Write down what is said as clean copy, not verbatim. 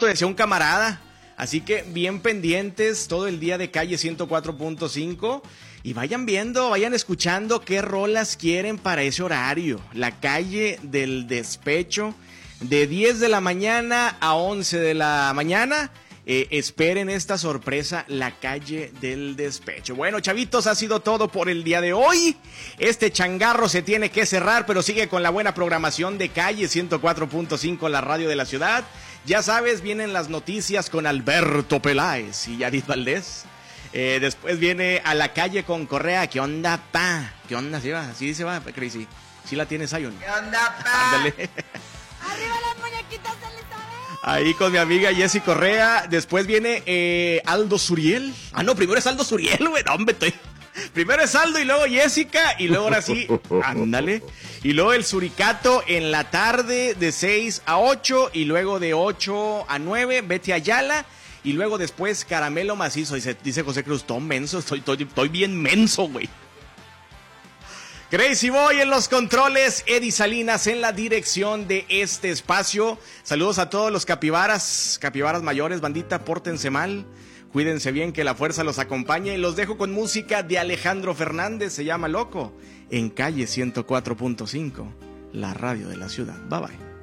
pronto, decía un camarada. Así que bien pendientes todo el día de Calle 104.5 y vayan viendo, vayan escuchando qué rolas quieren para ese horario. La Calle del Despecho, de 10 de la mañana a 11 de la mañana. Esperen esta sorpresa, La Calle del Despecho. Bueno, chavitos, ha sido todo por el día de hoy. Este changarro se tiene que cerrar, pero sigue con la buena programación de Calle 104.5, la radio de la ciudad. Ya sabes, vienen las noticias con Alberto Peláez y Yarit Valdés. Después viene A la Calle con Correa. ¿Qué onda, pa? ¿Qué onda? ¿Sí va? ¿Sí se va, Crazy? ¿Sí la tienes, Zion? ¿Qué onda, pa? Ándale. ¡Arriba las muñequitas de Elizabeth! Ahí con mi amiga Jessy Correa. Después viene Aldo Suriel. Ah, no, primero es Aldo Suriel, güey. No, hombre, primero es Aldo y luego Jessica. Y luego ahora sí, ándale. Y luego el Suricato en la tarde de 6 a 8. Y luego de 8 a 9, Betty Ayala. Y luego después Caramelo Macizo. Dice José Cruz, todo menso. Estoy bien menso, güey. Crazy Boy en los controles, Eddie Salinas en la dirección de este espacio. Saludos a todos los capibaras mayores, bandita, pórtense mal, cuídense bien, que la fuerza los acompañe. Y los dejo con música de Alejandro Fernández, se llama Loco, en Calle 104.5, la radio de la ciudad. Bye bye.